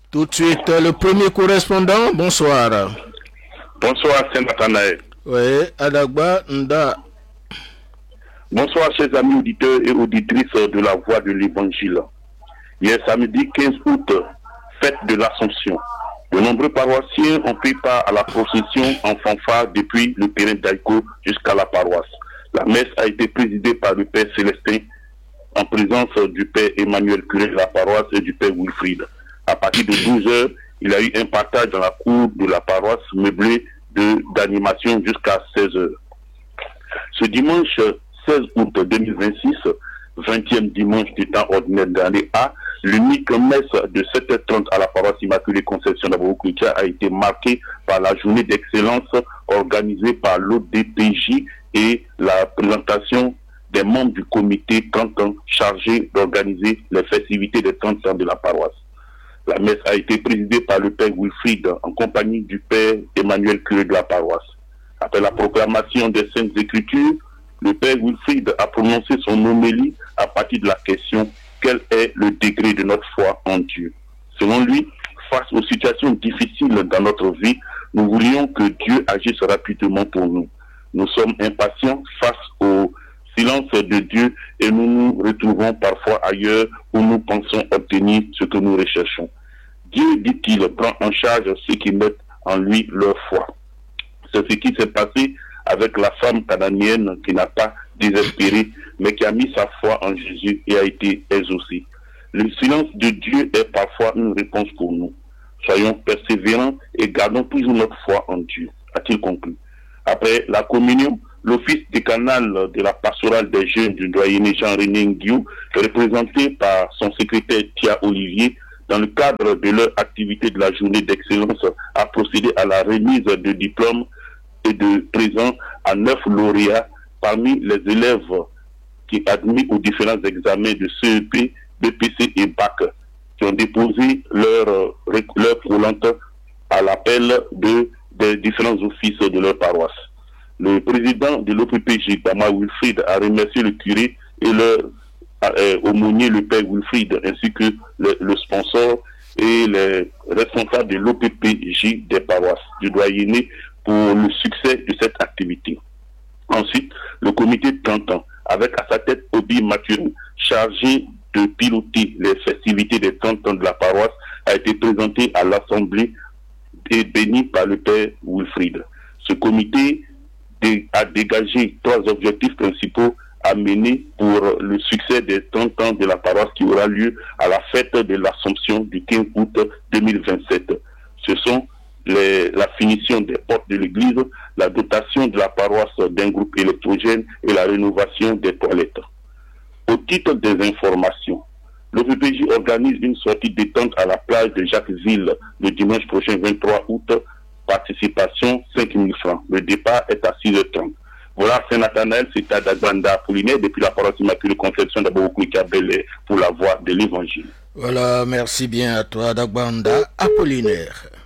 Tout de suite, le premier correspondant, bonsoir. Bonsoir, Saint-Nathanaël. Oui, Adagba Nda. Bonsoir, chers amis auditeurs et auditrices de la Voix de l'Évangile. Hier samedi 15 août, fête de l'Assomption. De nombreux paroissiens ont pris part à la procession en fanfare depuis le terrain d'Aïko jusqu'à la paroisse. La messe a été présidée par le Père Célestin en présence du Père Emmanuel, curé de la paroisse, et du Père Wilfried. À partir de 12h, il y a eu un partage dans la cour de la paroisse meublée d'animation jusqu'à 16h. Ce dimanche 16 août 2026, 20e dimanche du temps ordinaire d'année A, l'unique messe de 7h30 à la paroisse Immaculée Conception d'Abou-Koutia a été marquée par la journée d'excellence organisée par l'ODPJ et la présentation des membres du comité 30 ans chargé d'organiser les festivités des 30 ans de la paroisse. La messe a été présidée par le Père Wilfried en compagnie du Père Emmanuel, curé de la paroisse. Après la proclamation des Saintes Écritures, le Père Wilfried a prononcé son homélie à partir de la question « Quel est le degré de notre foi en Dieu ?» Selon lui, face aux situations difficiles dans notre vie, nous voulions que Dieu agisse rapidement pour nous. Nous sommes impatients face au silence de Dieu et nous nous retrouvons parfois ailleurs où nous pensons obtenir ce que nous recherchons. Dieu, dit-il, prend en charge ceux qui mettent en lui leur foi. C'est ce qui s'est passé avec la femme cananéenne qui n'a pas désespéré, mais qui a mis sa foi en Jésus et a été exaucée. Le silence de Dieu est parfois une réponse pour nous. Soyons persévérants et gardons toujours notre foi en Dieu, a-t-il conclu. Après la communion, l'office décanal de la pastorale des jeunes du doyenné Jean-René Nguiou, représenté par son secrétaire Thia Olivier, dans le cadre de leur activité de la journée d'excellence, a procédé à la remise de diplômes et de présents à 9 lauréats parmi les élèves qui admis aux différents examens de CEP, BPC et BAC, qui ont déposé leur roulante à l'appel des différents offices de leur paroisse. Le président de l'OPPJ, Dama Wilfried, a remercié le curé et leur aumônier, le Père Wilfried, ainsi que le sponsor et les responsables de l'OPPJ des paroisses du doyenné pour le succès de cette activité. Ensuite, le comité de 30 ans, avec à sa tête Obi Mathurin, chargé de piloter les festivités des 30 ans de la paroisse, a été présenté à l'Assemblée et béni par le Père Wilfried. Ce comité a dégagé 3 objectifs principaux à mener pour le succès des 30 ans de la paroisse qui aura lieu à la fête de l'Assomption du 15 août 2027. Ce sont la finition des portes de l'église, la dotation de la paroisse d'un groupe électrogène et la rénovation des toilettes. Au titre des informations, l'OPPJ organise une sortie détente à la plage de Jacquesville le dimanche prochain 23 août. Participation 5 000 francs. Le départ est à 6h30. Voilà, Saint-Nathanaël, c'est à Dagbanda Apollinaire depuis la paroisse Immaculée Conception d'Abou-Kouika Bel-Air pour la Voix de l'Évangile. Voilà, merci bien à toi, Dagbanda Apollinaire.